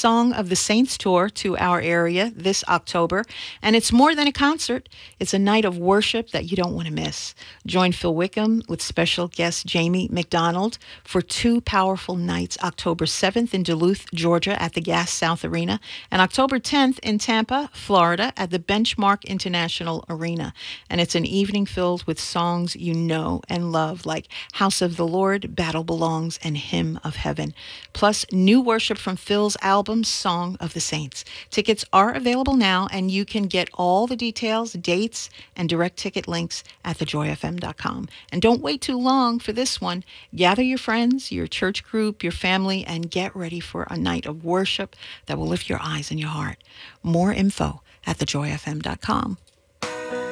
Song of the Saints tour to our area this October, and it's more than a concert. It's a night of worship that you don't want to miss. Join Phil Wickham with special guest Jamie McDonald for two powerful nights, October 7th in Duluth, Georgia at the Gas South Arena, and October 10th in Tampa, Florida at the Benchmark International Arena. And it's an evening filled with songs you know and love, like House of the Lord, Battle Belongs, and Hymn of Heaven, plus new worship from Phil's album, Song of the Saints. Tickets are available now, and you can get all the details, dates, and direct ticket links at thejoyfm.com. And don't wait too long for this one. Gather your friends, your church group, your family, and get ready for a night of worship that will lift your eyes and your heart. More info at thejoyfm.com.